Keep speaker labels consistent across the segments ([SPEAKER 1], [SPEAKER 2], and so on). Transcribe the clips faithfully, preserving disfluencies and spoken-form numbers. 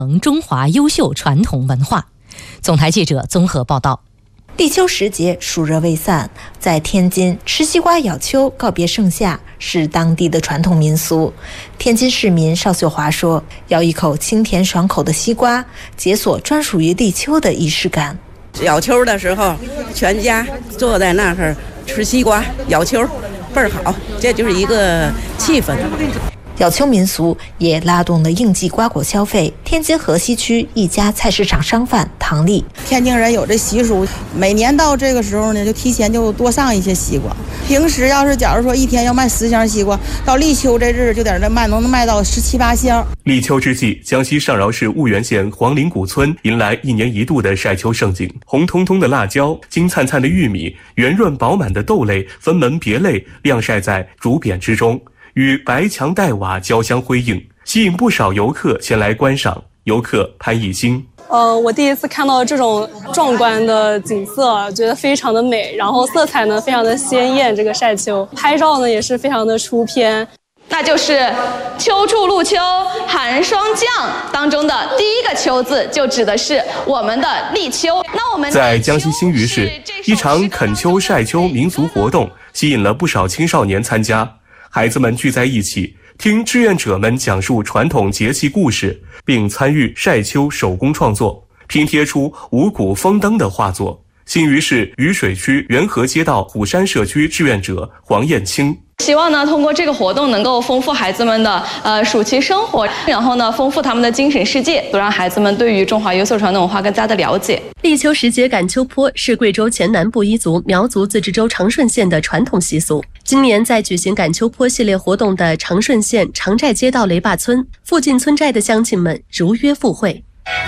[SPEAKER 1] 中华优秀传统文化。总台记者综合报道。
[SPEAKER 2] 立秋时节，暑热未散，在天津吃西瓜咬秋告别盛夏是当地的传统民俗。天津市民邵秀华说，咬一口清甜爽口的西瓜，解锁专属于立秋的仪式感。
[SPEAKER 3] 咬秋的时候，全家坐在那儿吃西瓜咬秋，倍儿好，这就是一个气氛。
[SPEAKER 2] 咬秋民俗也拉动了应季瓜果消费。天津河西区一家菜市场商贩唐丽，
[SPEAKER 4] 天津人有这习俗，每年到这个时候呢，就提前就多上一些西瓜。平时要是假如说一天要卖十箱西瓜，到立秋这日就在这卖，能卖到十七八箱。
[SPEAKER 5] 立秋之际，江西上饶市婺源县黄陵古村迎来一年一度的晒秋盛景。红彤彤的辣椒、金灿灿的玉米、圆润饱满的豆类分门别类晾晒在竹匾之中，与白墙黛瓦交相辉映，吸引不少游客前来观赏。游客潘艺兴，
[SPEAKER 6] 呃，我第一次看到这种壮观的景色，觉得非常的美，然后色彩呢非常的鲜艳。这个晒秋拍照呢也是非常的出片。
[SPEAKER 7] 那就是秋处露秋寒霜降当中的第一个秋字，就指的是我们的立秋。那我们
[SPEAKER 5] 在江西新余市，一场啃秋晒秋民俗活动吸引了不少青少年参加。孩子们聚在一起，听志愿者们讲述传统节气故事，并参与晒秋手工创作，拼贴出五谷丰登的画作。新余市渝水区元和街道虎山社区志愿者黄艳清，
[SPEAKER 7] 希望呢，通过这个活动能够丰富孩子们的呃暑期生活，然后呢，丰富他们的精神世界，多让孩子们对于中华优秀传统文化更加的了解。
[SPEAKER 8] 立秋时节赶秋坡是贵州黔南部彝族苗族自治州长顺县的传统习俗。今年在举行赶秋坡系列活动的长顺县长寨街道雷坝村，附近村寨的乡亲们如约赴会。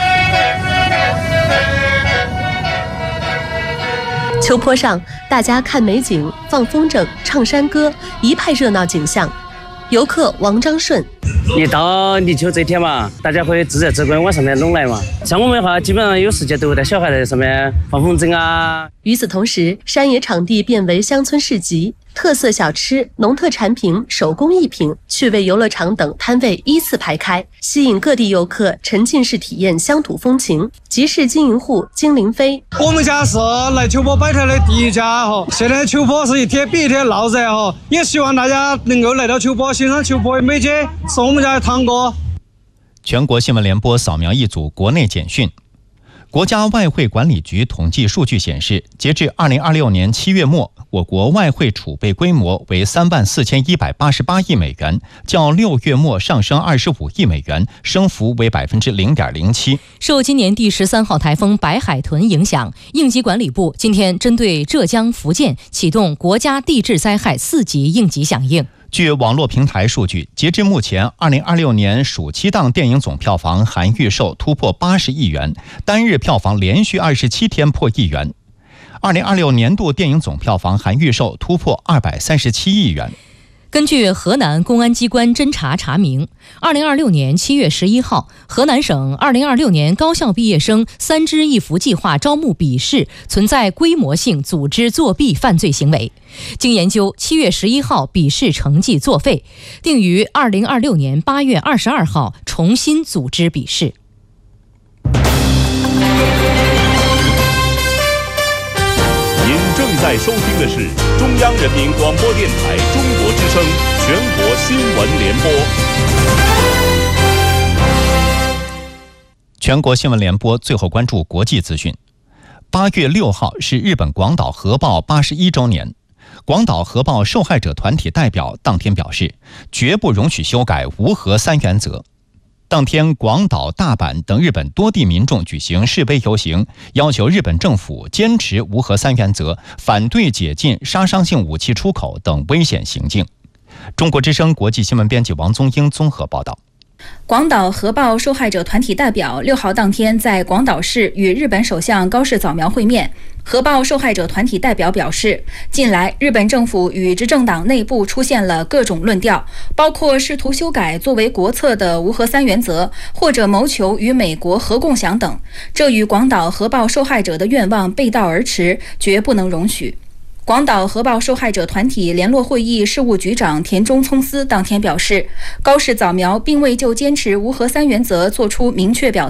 [SPEAKER 8] 秋坡上，大家看美景、放风筝、唱山歌，一派热闹景象。游客王章顺，
[SPEAKER 9] 一到立秋这天嘛，大家会自然自然往上面拢来嘛。像我们的话，基本上有时间都会带小孩在上面放风筝啊。
[SPEAKER 8] 与此同时，山野场地变为乡村市集，特色小吃、农特产品、手工艺品、趣味游乐场等摊位依次排开，吸引各地游客沉浸式体验乡土风情。集市经营户金凌飞，
[SPEAKER 10] 我们家是来秋坡摆摊的第一家哈，现在秋坡是一天比一天闹热哈，也希望大家能够来到秋坡欣赏秋坡的美景，是我们家的堂哥。
[SPEAKER 11] 全国新闻联播扫描一组国内简讯。国家外汇管理局统计数据显示，截至二零二六年七月末，我国外汇储备规模为三万四千一百八十八亿美元，较六月末上升二十五亿美元，升幅为百分之零点零七。
[SPEAKER 1] 受今年第十三号台风白海豚影响，应急管理部今天针对浙江、福建启动国家地质灾害四级应急响应。
[SPEAKER 11] 据网络平台数据，截至目前，二零二六年暑期档电影总票房含预售突破八十亿元，单日票房连续二十七天破亿元。二零二六年度电影总票房含预售突破二百三十七亿元。
[SPEAKER 1] 根据河南公安机关侦查查明，二零二六年七月十一号，河南省二零二六年高校毕业生三支一扶计划招募笔试存在规模性组织作弊犯罪行为。经研究，七月十一号笔试成绩作废，定于二零二六年八月二十二号重新组织笔试。
[SPEAKER 12] 您正在收听的是中央人民广播电台中国之声全国新闻联播。
[SPEAKER 11] 全国新闻联播最后关注国际资讯。八月六号是日本广岛核爆八十一周年。广岛核爆受害者团体代表当天表示，绝不容许修改无核三原则。当天，广岛、大阪等日本多地民众举行示威游行，要求日本政府坚持无核三原则，反对解禁杀伤性武器出口等危险行径。中国之声国际新闻编辑王宗英综合报道。
[SPEAKER 13] 广岛核爆受害者团体代表六号当天在广岛市与日本首相高市早苗会面。核爆受害者团体代表表示，近来日本政府与执政党内部出现了各种论调，包括试图修改作为国策的无核三原则，或者谋求与美国核共享等，这与广岛核爆受害者的愿望背道而驰，绝不能容许。广岛核爆受害者团体联络会议事务局长田中聪司当天表示，高市早苗并未就坚持无核三原则作出明确表态。